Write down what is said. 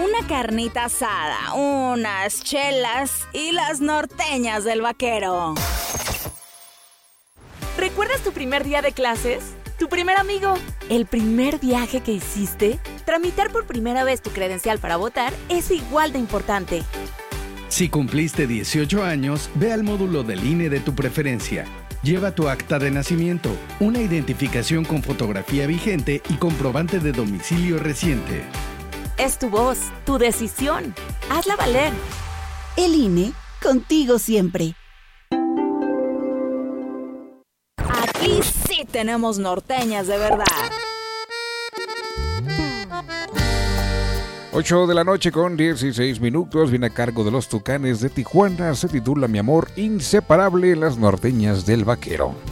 una carnita asada, unas chelas y las norteñas del vaquero. ¿Recuerdas tu primer día de clases? ¿Tu primer amigo? ¿El primer viaje que hiciste? Tramitar por primera vez tu credencial para votar es igual de importante. Si cumpliste 18 años, ve al módulo del INE de tu preferencia. Lleva tu acta de nacimiento, una identificación con fotografía vigente y comprobante de domicilio reciente. Es tu voz, tu decisión. Hazla valer. El INE, contigo siempre. Aquí sí tenemos norteñas de verdad. 8 de la noche con 16 minutos, viene a cargo de los Tucanes de Tijuana, se titula Mi amor inseparable, las norteñas del vaquero.